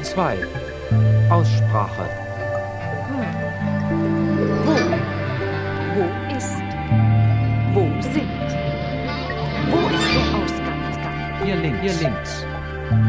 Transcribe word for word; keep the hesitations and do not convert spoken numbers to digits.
zwei. Aussprache. Hm. Wo? Wo ist? Wo sind? Wo ist der Ausgangsgang? Hier links. Hier links.